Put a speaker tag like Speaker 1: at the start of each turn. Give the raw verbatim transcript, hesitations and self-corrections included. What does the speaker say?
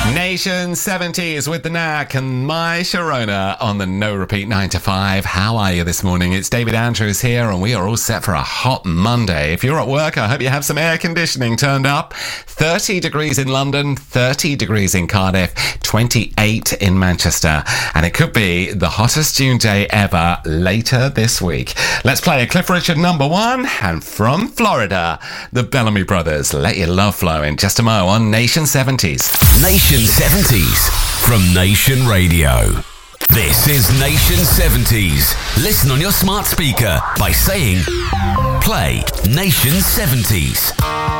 Speaker 1: Nation seventies with the Knack and my Sharona on the No Repeat nine to five. How are you this morning? It's David Andrews here and we are all set for a hot Monday. If you're at work, I hope you have some air conditioning turned up. thirty degrees in London, thirty degrees in Cardiff, twenty-eight in Manchester. And it could be the hottest June day ever later this week. Let's play a Cliff Richard number one. And from Florida, the Bellamy Brothers. Let Your Love Flow in just a mo on Nation seventies.
Speaker 2: Nation seventies from Nation Radio. This is Nation seventies. Listen on your smart speaker by saying, play Nation seventies.